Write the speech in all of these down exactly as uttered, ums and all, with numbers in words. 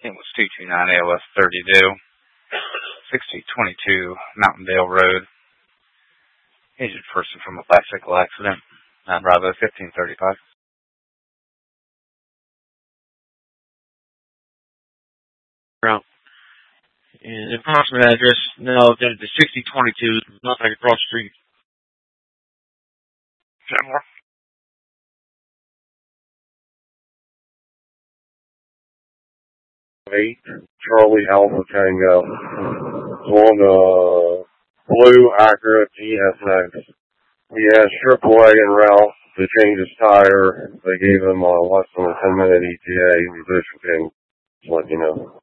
It was two two nine A L S thirty due. sixty twenty-two Mountain Dale Road. Injured person from a bicycle accident. nine Bravo fifteen thirty-five. Ground. And approximate address, no, the, the sixty twenty-two, nothing across the street. General. eight, Charlie Alpha Tango. It's on the blue Acura T S X. He has triple wagon Ralph to change his tire. They gave him a less than a ten minute E T A. Musician King. Just let you know.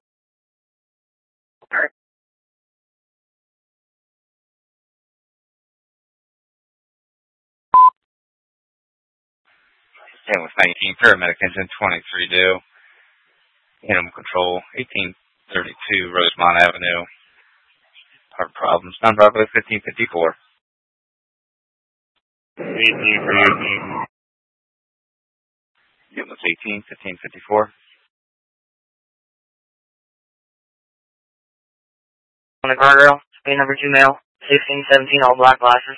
It was nineteen Paramedic Engine twenty-three due. Animal Control eighteen thirty-two Rosemont Avenue. Heart problems. nine Bravo fifteen fifty-four. eighteen for eighteen. It was eighteen fifteen fifty-four. On the guardrail, speed number two male, sixteen seventeen, all black glasses.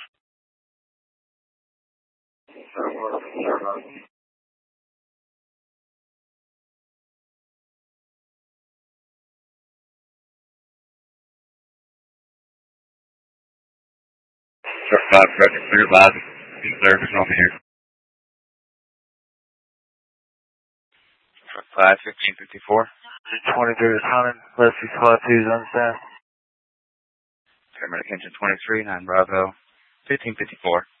Truck five, Frederick, clear loud. Good service on here. Truck five, fifteen fifty-four. twenty-three is haunted, Leslie Squad two is unstaffed. Paramedic Engine twenty-three, nine Bravo, fifteen fifty-four.